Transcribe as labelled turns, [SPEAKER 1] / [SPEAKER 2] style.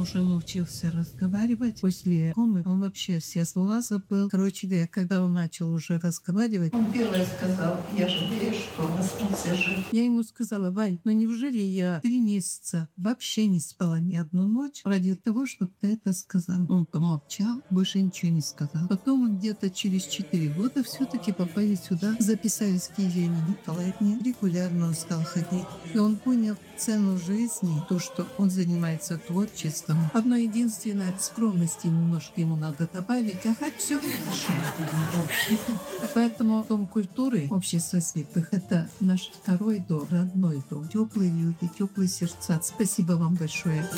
[SPEAKER 1] уже научился разговаривать. После комы он вообще все слова забыл. Короче говоря, когда он начал уже разговаривать, он первый сказал: «Я жалею, что остался жив». Я ему сказала: «Вань, ну неужели я 3 месяца вообще не спала ни одну ночь ради того, чтобы ты это сказал?» Он помолчал, больше ничего не сказал. Потом он где-то через 4 года все-таки попали сюда, записались к Елене Николаевне. Регулярно он стал ходить. И он понял цену жизни, то, что он занимается творчеством. Одно единственное, скромности немножко ему надо добавить, а все хорошо. Поэтому Дом культуры Общества святых — это наш второй дом, родной дом. Теплые люди, теплые сердца. Спасибо вам большое.